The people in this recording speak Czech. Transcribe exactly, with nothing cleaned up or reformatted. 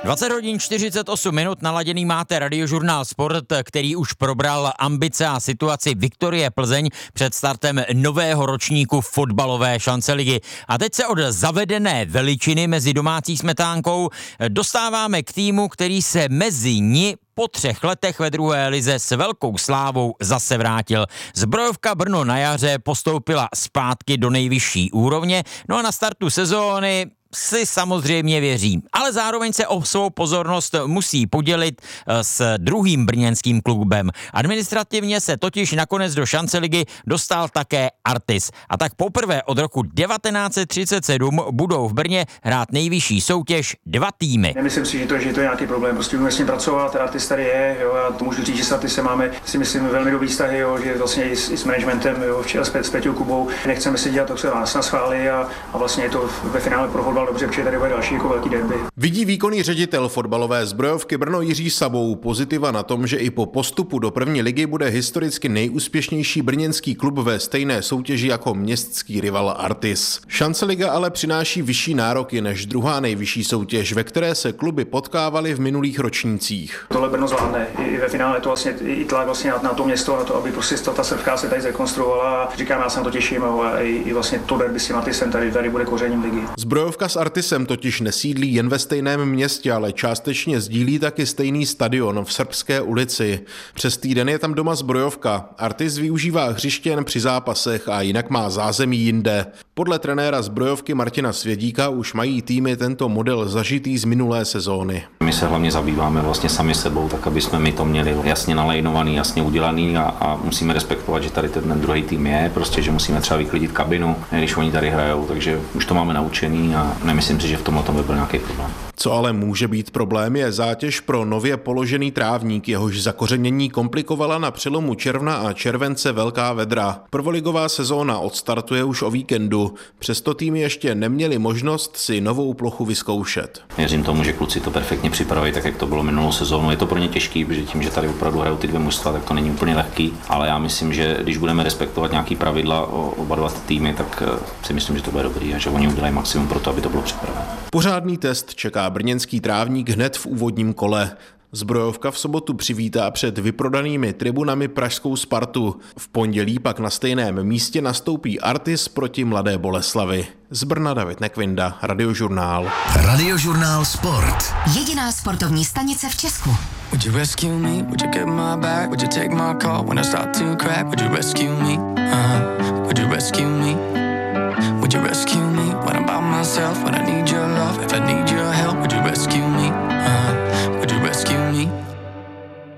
dvacet hodin čtyřicet osm minut, naladěný máte Radiožurnál Sport, který už probral ambice a situaci Viktorie Plzeň před startem nového ročníku fotbalové šanceligy. A teď se od zavedené veličiny mezi domácí smetánkou dostáváme k týmu, který se mezi ní po třech letech ve druhé lize s velkou slávou zase vrátil. Zbrojovka Brno na jaře postoupila zpátky do nejvyšší úrovně, no a na startu sezóny si samozřejmě věří, ale zároveň se o svou pozornost musí podělit s druhým brněnským klubem. Administrativně se totiž nakonec do šanceligy dostal také Artis. A tak poprvé od roku devatenáct set třicet sedm budou v Brně hrát nejvyšší soutěž dva týmy. Nemyslím si, že to, že to je nějaký problém, prostě budeme s ním pracovat, Artis tady je, jo, a to můžu říct, že s Artisem máme, si myslím, velmi dobrý vztahy, jo, že vlastně i s, i s managementem, jo, včera s, s Peťou Kubou, nechceme si dělat to, co nás naschválí a, a vlastně je to ve finále pro fotbal dobře, protože tady bude další jako velký derby. Vidí výkonný ředitel fotbalové Zbrojovky Brno Jiří Sabou pozitiva na tom, že i po postupu do první ligy bude historicky nejúspěšnější brněnský klub ve stejné soutěži jako městský rival Artis. Šanceliga ale přináší vyšší nároky než druhá nejvyšší soutěž, ve které se kluby potkávaly v minulých ročnících. Tohle Brno zvládne. I ve finále to vlastně i tlak vlastně na to město, na to, aby prostě ta srbská se tady zrekonstruovala. Říkám, já se na to těším a i, i vlastně to derby s tím Artisem tady, tady bude kořením ligy. Zbrojovka s Artisem totiž nesídlí jen ve stejném městě, ale částečně sdílí taky stejný stadion v Srbské ulici. Přes týden je tam doma Zbrojovka. Artis využívá hřiště jen při zápasech a jinak má zázemí jinde. Podle trenéra Zbrojovky Martina Svědíka už mají týmy tento model zažitý z minulé sezóny. My se hlavně zabýváme vlastně sami sebou, tak aby jsme my to měli jasně nalajnovaný, jasně udělaný a, a musíme respektovat, že tady ten druhý tým je, prostě, že musíme třeba vyklidit kabinu, když oni tady hrajou, takže už to máme naučený a nemyslím si, že v tomhle tom by byl nějaký problém. Co ale může být problém, je zátěž pro nově položený trávník, jehož zakořenění komplikovala na přelomu června a července velká vedra. Prvoligová sezóna odstartuje už o víkendu, přesto týmy ještě neměli možnost si novou plochu vyzkoušet. Věřím tomu, že kluci to perfektně připraví, tak jak to bylo minulou sezónu. Je to pro ně těžký, protože tím, že tady opravdu hrajou ty dvě mužstva, tak to není úplně lehký, ale já myslím, že když budeme respektovat nějaký pravidla o oba dva týmy, tak si myslím, že to bude dobrý a že oni udělají maximum pro to, aby to bylo připraveno. Pořádný test čeká brněnský trávník hned v úvodním kole. Zbrojovka v sobotu přivítá před vyprodanými tribunami pražskou Spartu. V pondělí pak na stejném místě nastoupí Artis proti Mladé Boleslavi. Z Brna David Nekvinda, Radiožurnál. Radiožurnál Sport. Jediná sportovní stanice v Česku. Would you rescue me? Would you get my back? Would you take my call when I start to crack? Would you rescue me? Uh-huh. Would you rescue me?